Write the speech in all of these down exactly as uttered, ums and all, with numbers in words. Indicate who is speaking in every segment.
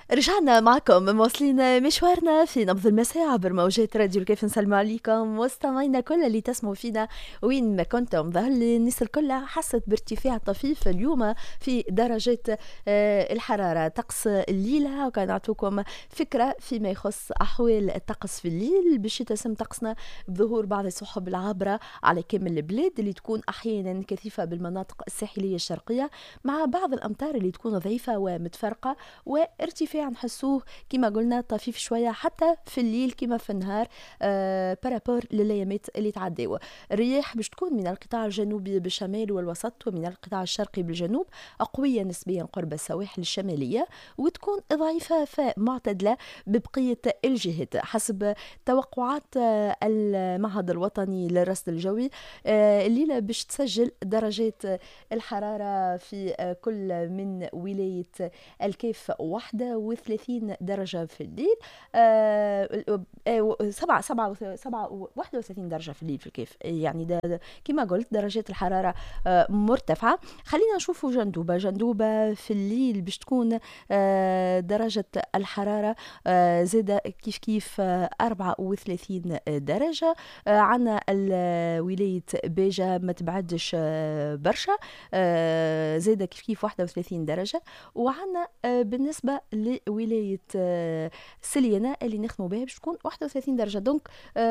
Speaker 1: رجعنا معكم مواصلين مشوارنا في نبض المساء عبر موجات راديو الكيف. نسلم عليكم مستمعينا كل اللي تسمعوا فينا وين ما كنتم. ظهر لي الناس الكل حست بارتفاع طفيف اليوم في درجات آه، الحرارة. طقس الليلة وكان نعطوكم فكرة فيما يخص أحوال الطقس في الليل باش يتسم طقسنا بظهور بعض السحب العابرة على كامل البلاد اللي تكون أحيانا كثيفة بالمناطق الساحلية الشرقية، مع بعض الأمطار اللي تكون ضعيفة ومتفرقة، وارتفاع نحسوه كما قلنا طفيف شوية حتى في الليل كما في النهار آه بارابور للايامات اللي تعداو. الرياح باش تكون من القطاع الجنوبي بالشمال والوسط ومن القطاع الشرقي بالجنوب قوية نسبيا قرب السواحل الشمالية، وتكون ضعيفة فمعتدلة ببقية الجهات حسب توقعات آه المعهد الوطني للرصد الجوي. آه الليلة باش تسجل درجات الحرارة في آه كل من ولاية الكيف واحدة وثلاثين درجة في الليل، آه سبعة سبعة سبعة واحدة وثلاثين درجة في الليل في الكيف. يعني ده, ده كما قلت درجات الحرارة آه مرتفعة. خلينا نشوفوا جندوبة جندوبة في الليل باش تكون آه درجة الحرارة آه زادة كيف كيف آه أربعة وثلاثين درجة. آه عنا ولاية بيجا ما تبعدش آه برشا آه زادة كيف كيف واحد وثلاثين درجة. وعنا آه بالنسبة لولاية آه سليانة اللي نخدموا بها باش تكون واحد وثلاثين درجة. دونك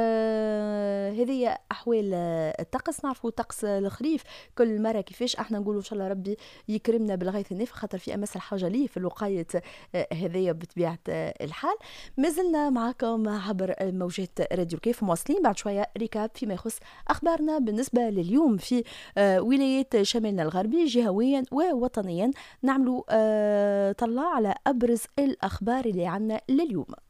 Speaker 1: آه هذه أحوال آه الطقس. نعرفوا طقس الخريف كل مرة كيفاش احنا نقولوا إن شاء الله ربي يكرمنا بالغيث النافع، خاطر في أمس الحاجة ليه في الوقاية آه هذية بطبيعة آه الحال. مازلنا معكم عبر موجات راديو الكيف مواصلين. بعد شوية ريكاب فيما يخص أخبارنا بالنسبة لليوم في آه ولايات شمالنا الغربي جهويا ووطنيا. نعملوا آه طلع على أبرز الأخبار اللي عنا لليوم.